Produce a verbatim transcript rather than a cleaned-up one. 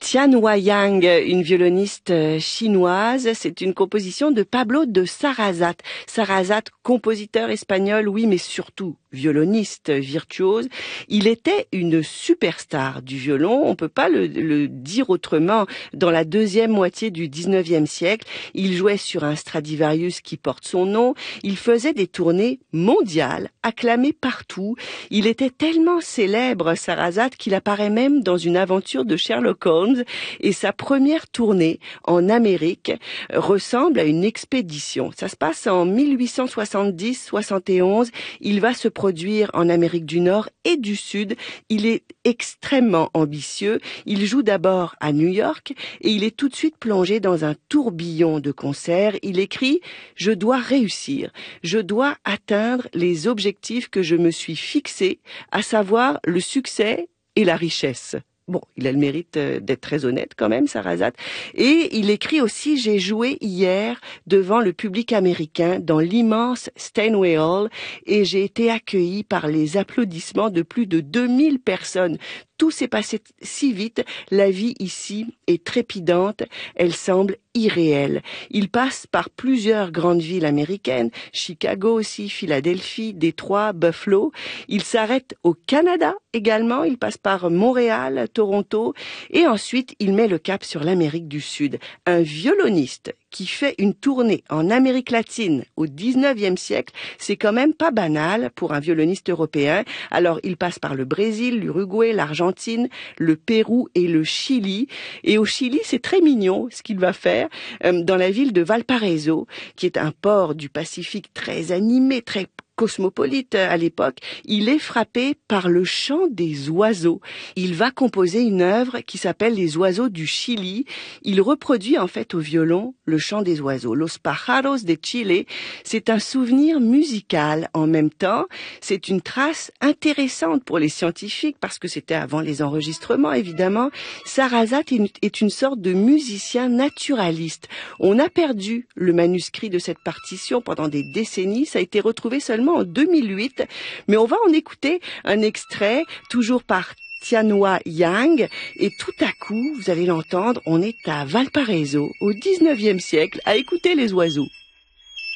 Tianhua Yang, une violoniste chinoise, c'est une composition de Pablo de Sarasate. Sarasate, compositeur espagnol, oui, mais surtout violoniste virtuose. Il était une superstar du violon, on peut pas le, le dire autrement. Dans la deuxième moitié du dix-neuvième siècle, il jouait sur un Stradivarius qui porte son nom. Il faisait des tournées mondiales, acclamé partout. Il était tellement célèbre, Sarasate, qu'il apparaît même dans une aventure de Sherlock Holmes, et sa première tournée en Amérique ressemble à une expédition. Ça se passe en mille huit cent soixante-dix soixante et onze. Il va se produire en Amérique du Nord et du Sud. Il est extrêmement ambitieux. Il joue d'abord à New York et il est tout de suite plongé dans un tourbillon de concerts. Il écrit « Je dois réussir. Je dois atteindre les objectifs que je me suis fixés, à savoir le succès et la richesse. » Bon, il a le mérite d'être très honnête quand même, Sarasate. Et il écrit aussi « J'ai joué hier devant le public américain dans l'immense Steinway Hall et j'ai été accueilli par les applaudissements de plus de deux mille personnes. Tout s'est passé si vite, la vie ici est trépidante, elle semble irréelle. » Il passe par plusieurs grandes villes américaines, Chicago aussi, Philadelphie, Détroit, Buffalo. Il s'arrête au Canada également, il passe par Montréal, Toronto, et ensuite il met le cap sur l'Amérique du Sud. Un violoniste qui fait une tournée en Amérique latine au dix-neuvième siècle, c'est quand même pas banal pour un violoniste européen. Alors il passe par le Brésil, l'Uruguay, l'Argentine, le Pérou et le Chili. Et au Chili, c'est très mignon ce qu'il va faire euh, dans la ville de Valparaiso, qui est un port du Pacifique très animé, très cosmopolite à l'époque. Il est frappé par le chant des oiseaux. Il va composer une œuvre qui s'appelle Les oiseaux du Chili. Il reproduit en fait au violon le chant des oiseaux. Los pájaros de Chile, c'est un souvenir musical en même temps. C'est une trace intéressante pour les scientifiques parce que c'était avant les enregistrements évidemment. Sarasate est une sorte de musicien naturaliste. On a perdu le manuscrit de cette partition pendant des décennies. Ça a été retrouvé seulement en deux mille huit, mais on va en écouter un extrait, toujours par Tianhua Yang, et tout à coup, vous allez l'entendre, on est à Valparaiso, au dix-neuvième siècle, à écouter les oiseaux.